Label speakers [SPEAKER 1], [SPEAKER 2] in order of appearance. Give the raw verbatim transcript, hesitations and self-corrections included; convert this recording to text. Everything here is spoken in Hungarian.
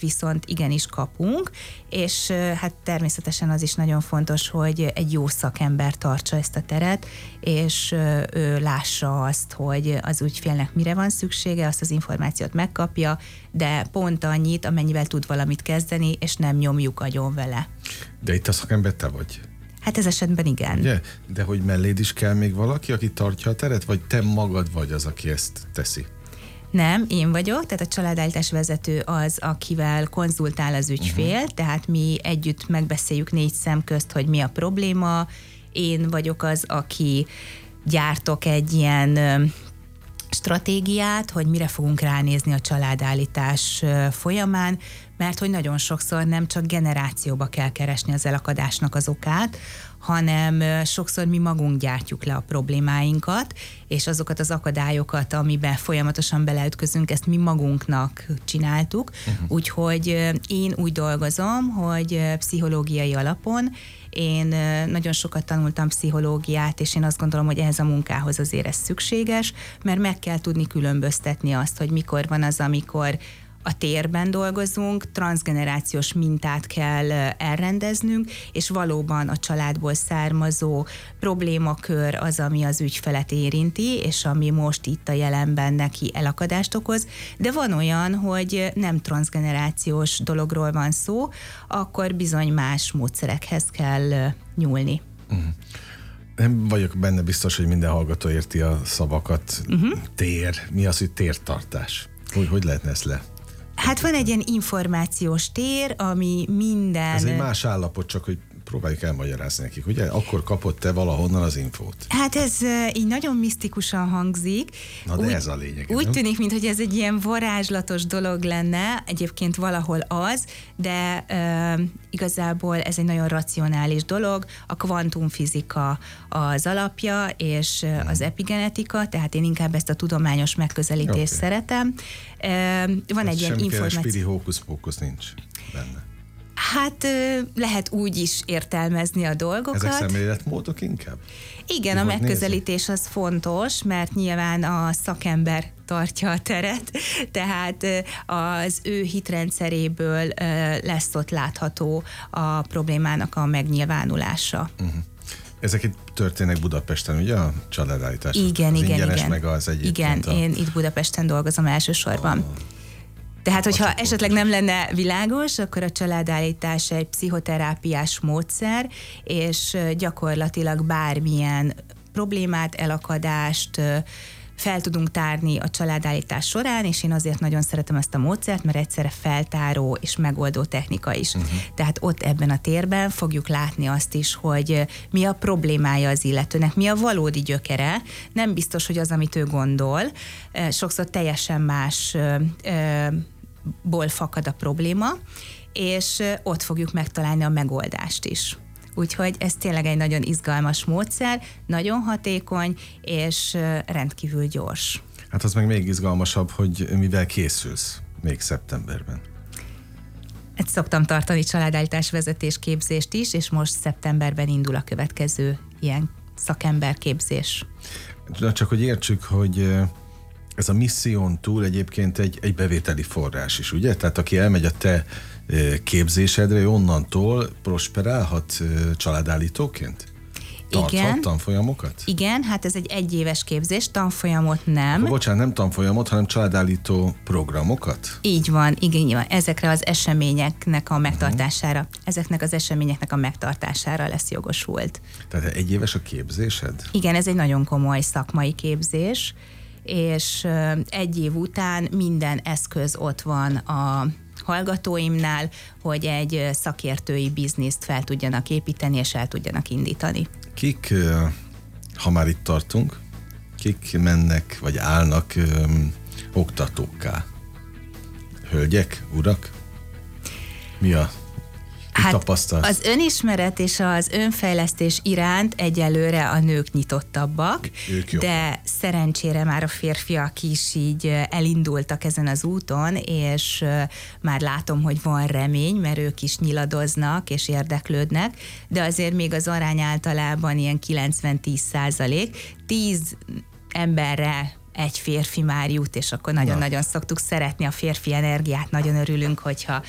[SPEAKER 1] viszont igenis kapunk, és hát természetesen az is nagyon fontos, hogy egy jó szakember tartsa ezt a teret, és ő lássa azt, hogy az ügyfélnek mire van szüksége, azt az információt megkapja, de pont annyit, amennyivel tud valamit kezdeni, és nem nyomjuk agyon vele.
[SPEAKER 2] De itt a szakember te vagy?
[SPEAKER 1] Hát ez esetben igen.
[SPEAKER 2] Ugye? De hogy melléd is kell még valaki, aki tartja a teret, vagy te magad vagy az, aki ezt teszi?
[SPEAKER 1] Nem, én vagyok, tehát a családállítás vezető az, akivel konzultál az ügyfél, uh-huh. tehát mi együtt megbeszéljük négy szem közt, hogy mi a probléma. Én vagyok az, aki gyártok egy ilyen stratégiát, hogy mire fogunk ránézni a családállítás folyamán, mert hogy nagyon sokszor nem csak generációba kell keresni az elakadásnak az okát, hanem sokszor mi magunk gyártjuk le a problémáinkat, és azokat az akadályokat, amiben folyamatosan beleütközünk, ezt mi magunknak csináltuk. Uh-huh. Úgyhogy én úgy dolgozom, hogy pszichológiai alapon én nagyon sokat tanultam pszichológiát, és én azt gondolom, hogy ehhez a munkához azért ez szükséges, mert meg kell tudni különböztetni azt, hogy mikor van az, amikor a térben dolgozunk, transzgenerációs mintát kell elrendeznünk, és valóban a családból származó problémakör az, ami az ügyfelet érinti, és ami most itt a jelenben neki elakadást okoz, de van olyan, hogy nem transzgenerációs dologról van szó, akkor bizony más módszerekhez kell nyúlni. Uh-huh.
[SPEAKER 2] Nem vagyok benne biztos, hogy minden hallgató érti a szavakat. Uh-huh. Tér. Mi az, hogy tértartás? Hogy, hogy lehetne ezt le?
[SPEAKER 1] Hát van egy ilyen információs tér, ami minden...
[SPEAKER 2] Ez egy más állapot, csak hogy próbáljuk elmagyarázni nekik, ugye? Akkor kapott te valahonnan az infót.
[SPEAKER 1] Hát ez így nagyon misztikusan hangzik.
[SPEAKER 2] Na de
[SPEAKER 1] úgy,
[SPEAKER 2] ez a lényeg.
[SPEAKER 1] Úgy
[SPEAKER 2] nem?
[SPEAKER 1] tűnik, mintha ez egy ilyen varázslatos dolog lenne, egyébként valahol az, de uh, igazából ez egy nagyon racionális dolog. A kvantumfizika az alapja, és hmm. az epigenetika, tehát én inkább ezt a tudományos megközelítést okay. szeretem. Uh, van
[SPEAKER 2] hát
[SPEAKER 1] egy ilyen információ...
[SPEAKER 2] spiri hókusz-pókusz nincs benne.
[SPEAKER 1] Hát lehet úgy is értelmezni a dolgokat.
[SPEAKER 2] Ezek szemléletmódok inkább?
[SPEAKER 1] Igen, a megközelítés az fontos, mert nyilván a szakember tartja a teret, tehát az ő hitrendszeréből lesz ott látható a problémának a megnyilvánulása. Uh-huh.
[SPEAKER 2] Ezek itt történnek Budapesten, ugye a családállítás?
[SPEAKER 1] Igen,
[SPEAKER 2] az
[SPEAKER 1] igen,
[SPEAKER 2] ingyenes,
[SPEAKER 1] igen.
[SPEAKER 2] meg az egyébként.
[SPEAKER 1] Igen,
[SPEAKER 2] a...
[SPEAKER 1] én itt Budapesten dolgozom elsősorban. Oh. Tehát, hogyha
[SPEAKER 2] Csak
[SPEAKER 1] esetleg nem lenne világos, akkor a családállítás egy pszichoterápiás módszer, és gyakorlatilag bármilyen problémát, elakadást fel tudunk tárni a családállítás során, és én azért nagyon szeretem ezt a módszert, mert egyszerre feltáró és megoldó technika is. Uh-huh. Tehát ott ebben a térben fogjuk látni azt is, hogy mi a problémája az illetőnek, mi a valódi gyökere. Nem biztos, hogy az, amit ő gondol. Sokszor teljesen más ból fakad a probléma, és ott fogjuk megtalálni a megoldást is. Úgyhogy ez tényleg egy nagyon izgalmas módszer, nagyon hatékony, és rendkívül gyors.
[SPEAKER 2] Hát az meg még izgalmasabb, hogy mivel készülsz még szeptemberben.
[SPEAKER 1] Hát szoktam tartani családállítás vezetés képzést is, és most szeptemberben indul a következő ilyen szakemberképzés.
[SPEAKER 2] Csak hogy értsük, hogy ez a misszión túl egyébként egy, egy bevételi forrás is, ugye? Tehát aki elmegy a te képzésedre, onnantól prosperálhat családállítóként? Tarthat
[SPEAKER 1] Igen.
[SPEAKER 2] tanfolyamokat?
[SPEAKER 1] Igen, hát ez egy egyéves képzés, tanfolyamot nem.
[SPEAKER 2] Akkor, bocsánat, nem tanfolyamot, hanem családállító programokat?
[SPEAKER 1] Így van, igen, így van. Ezekre az eseményeknek a megtartására, uh-huh. ezeknek az eseményeknek a megtartására lesz jogosult.
[SPEAKER 2] Tehát egyéves a képzésed?
[SPEAKER 1] Igen, ez egy nagyon komoly szakmai képzés, és egy év után minden eszköz ott van a hallgatóimnál, hogy egy szakértői bizniszt fel tudjanak építeni, és el tudjanak indítani.
[SPEAKER 2] Kik, ha már itt tartunk, kik mennek, vagy állnak öm, oktatókká? Hölgyek, urak? Mi a
[SPEAKER 1] Hát
[SPEAKER 2] tapasztalat?
[SPEAKER 1] Az önismeret és az önfejlesztés iránt egyelőre a nők nyitottabbak, de szerencsére már a férfiak is így elindultak ezen az úton, és már látom, hogy van remény, mert ők is nyiladoznak és érdeklődnek, de azért még az arány általában ilyen kilencven-tíz százalék, tíz emberre egy férfi már jut, és akkor nagyon-nagyon szoktuk szeretni a férfi energiát, nagyon örülünk, hogyha